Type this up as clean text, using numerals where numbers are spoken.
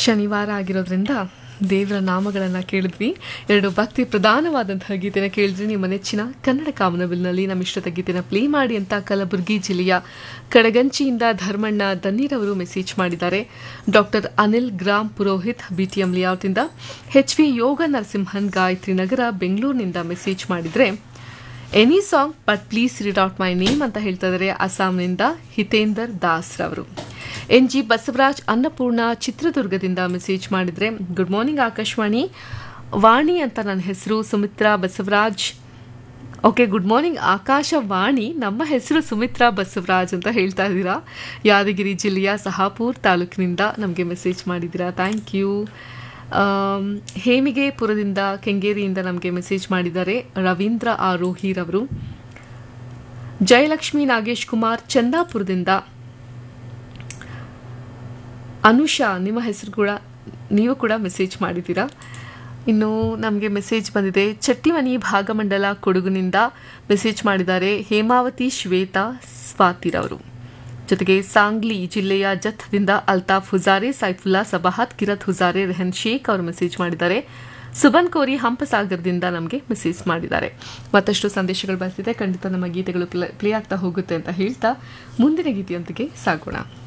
ಶನಿವಾರ ಆಗಿರೋದ್ರಿಂದ ದೇವರ ನಾಮಗಳನ್ನು ಕೇಳಿದ್ವಿ. 2 ಭಕ್ತಿ ಪ್ರಧಾನವಾದಂತಹ ಗೀತೆನ ಕೇಳಿದ್ವಿ. ನಿಮ್ಮ ನೆಚ್ಚಿನ ಕನ್ನಡ ಕಾಮನಬಿಲ್ನಲ್ಲಿ ನಮ್ಮ ಇಷ್ಟದ ಗೀತೆನ ಪ್ಲೇ ಮಾಡಿ ಅಂತ ಕಲಬುರಗಿ ಜಿಲ್ಲೆಯ ಕಡಗಂಚಿಯಿಂದ ಧರ್ಮಣ್ಣ ದನ್ನೀರವರು ಮೆಸೇಜ್ ಮಾಡಿದ್ದಾರೆ. Doctor Anil gram Purohit BTM ಲೇಔಟಿಂದ, HV ಯೋಗ ನರಸಿಂಹನ್ ಗಾಯತ್ರಿ ನಗರ ಬೆಂಗಳೂರಿನಿಂದ ಮೆಸೇಜ್ ಮಾಡಿದರೆ, any song but please read out my name ಅಂತ ಹೇಳ್ತಾ ಇದ್ದಾರೆ. ಅಸ್ಸಾಂನಿಂದ ಹಿತೇಂದರ್ ದಾಸ್ ರವರು. NG ಬಸವರಾಜ್ ಅನ್ನಪೂರ್ಣ ಚಿತ್ರದುರ್ಗದಿಂದ ಮೆಸೇಜ್ ಮಾಡಿದರೆ, ಗುಡ್ ಮಾರ್ನಿಂಗ್ ಆಕಾಶವಾಣಿ, ವಾಣಿ ಅಂತ ನನ್ನ ಹೆಸರು, Sumitra Basavaraj. Okay, good morning Akashvani, ನಮ್ಮ ಹೆಸರು ಸುಮಿತ್ರಾ ಬಸವರಾಜ್ ಅಂತ ಹೇಳ್ತಾ ಇದ್ದೀರಾ. ಯಾದಗಿರಿ ಜಿಲ್ಲೆಯ ಸಹಾಪುರ್ ತಾಲೂಕಿನಿಂದ ನಮಗೆ ಮೆಸೇಜ್ ಮಾಡಿದ್ದೀರಾ, ಥ್ಯಾಂಕ್ ಯು. ಹೇಮಿಗೆಪುರದಿಂದ ಕೆಂಗೇರಿಯಿಂದ ನಮಗೆ ಮೆಸೇಜ್ ಮಾಡಿದ್ದಾರೆ ರವೀಂದ್ರ ಆರೋಹಿರವರು. ಜಯಲಕ್ಷ್ಮಿ ನಾಗೇಶ್ ಕುಮಾರ್ ಚಂದಾಪುರದಿಂದ. ಅನುಷಾ, ನಿಮ್ಮ ಹೆಸರು ಕೂಡ ನೀವು ಕೂಡ ಮೆಸೇಜ್ ಮಾಡಿದ್ದೀರಾ. ಇನ್ನು ನಮಗೆ ಮೆಸೇಜ್ ಬಂದಿದೆ ಚಟ್ಟಿಮನಿ ಭಾಗಮಂಡಲ ಕೊಡಗುನಿಂದ ಮೆಸೇಜ್ ಮಾಡಿದ್ದಾರೆ ಹೇಮಾವತಿ ಶ್ವೇತಾ ಸ್ವಾತಿರವರು. ಜೊತೆಗೆ ಸಾಂಗ್ಲಿ ಜಿಲ್ಲೆಯ ಜತ್ದಿಂದ ಅಲ್ತಾಫ್ ಹುಜಾರೆ, ಸೈಫುಲ್ಲಾ ಸಬಾಹತ್, ಕಿರತ್ ಹುಜಾರೆ, ರೆಹನ್ ಶೇಖ್ ಅವರು ಮೆಸೇಜ್ ಮಾಡಿದ್ದಾರೆ. ಸುಬನ್ ಕೋರಿ ಹಂಪಸಾಗರದಿಂದ ನಮಗೆ ಮೆಸೇಜ್ ಮಾಡಿದ್ದಾರೆ. ಮತ್ತಷ್ಟು ಸಂದೇಶಗಳು ಬರ್ತಿದೆ, ಖಂಡಿತ ನಮ್ಮ ಗೀತೆಗಳು ಪ್ಲೇ ಆಗ್ತಾ ಹೋಗುತ್ತೆ ಅಂತ ಹೇಳ್ತಾ ಮುಂದಿನ ಗೀತೆಯೊಂದಿಗೆ ಸಾಗೋಣ.